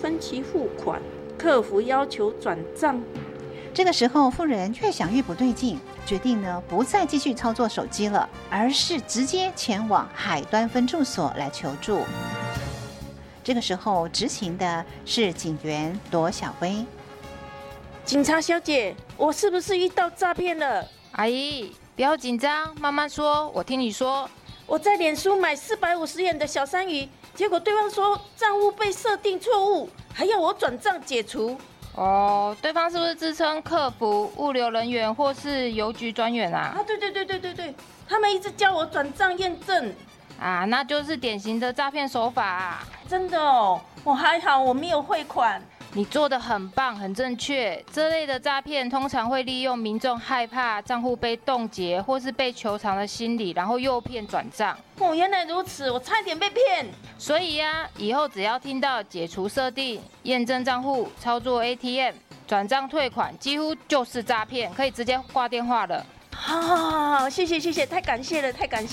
分期付款，客服要求转账。 这个时候，妇人越想越不对劲，决定呢不再继续操作手机了，而是直接前往海端分驻所来求助。这个时候，执勤的是警员罗小薇。 警察小姐，我是不是遇到诈骗了？ 阿姨，不要紧张，慢慢说，我听你说。 我在脸书买450元的小山鱼，结果对方说账户被设定错误，还要我转账解除。 哦，对方是不是自称客服、物流人员或是邮局专员啊？ 对，他们一直叫我转账验证。 啊，那就是典型的诈骗手法啊！ 真的哦，我还好，我没有汇款。 你做得很棒，很正确。这类的诈骗通常会利用民众害怕账户被冻结或是被求偿的心理，然后诱骗转账。 哦，原来如此，我差一点被骗。 所以啊，以后只要听到解除设定、验证账户、操作 ATM、转账退款，几乎就是诈骗，可以直接挂电话了。 好，谢谢，太感谢了。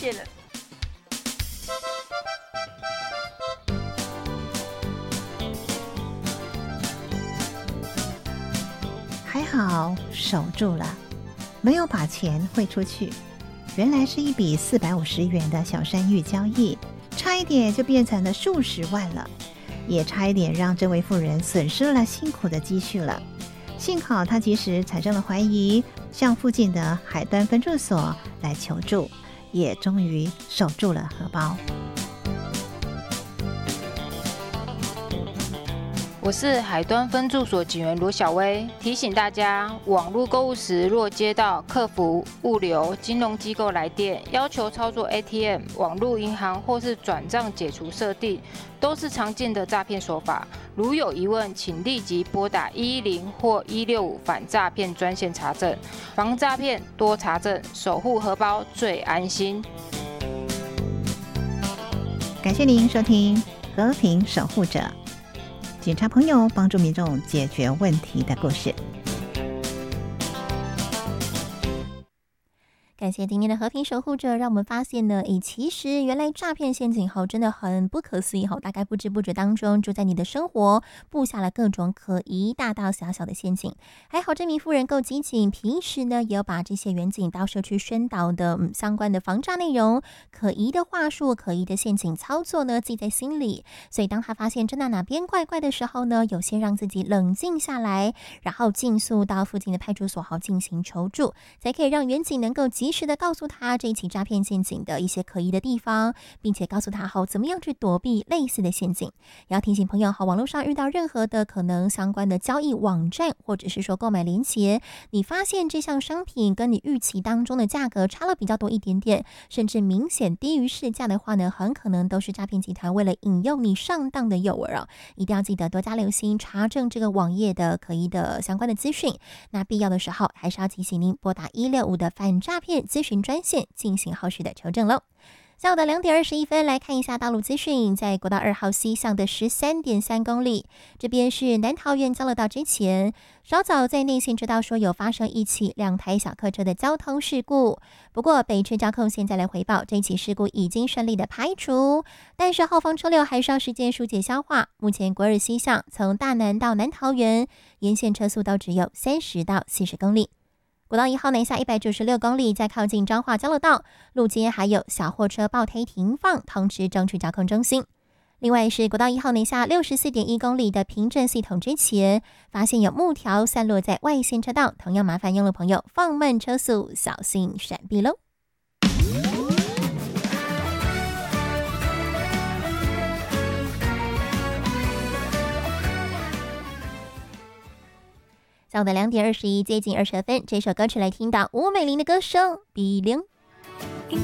还好守住了，没有把钱汇出去。原来是一笔450元的小山芋交易，差一点就变成了数十万了，也差一点让这位妇人损失了辛苦的积蓄了。幸好她及时产生了怀疑，向附近的海端分驻所来求助，也终于守住了荷包。 我是海端分驻所警员罗小薇，提醒大家，网络购物时若接到客服、物流、金融机构来电，要求操作 ATM、网络银行或是转账解除设定，都是常见的诈骗手法。如有疑问，请立即拨打110或165反诈骗专线查证，防诈骗多查证，守护荷包最安心。 感谢您收听《和平守护者》。警察朋友帮助民众解决问题的故事。 感谢今天的和平守护者，让我们发现呢，其实原来诈骗陷阱真的很不可思议大概不知不觉当中就在你的生活布下了各种可疑大大小小的陷阱。还好这名妇人够机警，平时呢也有把这些远景到社区宣导的相关的防诈内容、可疑的话术、可疑的陷阱操作呢记在心里，所以当他发现真的哪边怪怪的时候呢，有先让自己冷静下来，然后尽速到附近的派出所进行求助，才可以让远景能够及时的告诉他这一起诈骗陷阱的一些可疑的地方，并且告诉他怎么样去躲避类似的陷阱。也要提醒朋友网络上遇到任何的可能相关的交易网站或者是说购买连结，你发现这项商品跟你预期当中的价格差了比较多一点点，甚至明显低于市价的话呢，很可能都是诈骗集团为了引诱你上当的诱饵一定要记得多加留心查证这个网页的可疑的相关的资讯。那必要的时候还是要提醒您拨打165的反诈骗咨询专线进行后续的求证咯。下午的2点21分，来看一下道路资讯。在国道2号西向的13.3公里，这边是南桃园交流道之前，稍早在内线知道说有发生一起2台小客车的交通事故，不过北车交控现在来回报，这起事故已经顺利的排除，但是后方车流还是要时间疏解消化。目前国2西向从大南到南桃园沿线车速都只有30到40公里。国道1号南下196公里，在靠近彰化交流道路肩还有小货车爆胎停放，通知争取交控中心。另外是国道1号南下64.1公里的平镇系统之前，发现有木条散落在外线车道，同样麻烦用路朋友放慢车速，小心闪避喽。下午的2点21，接近20分，这首歌曲来听到吴美玲的歌声《比零》。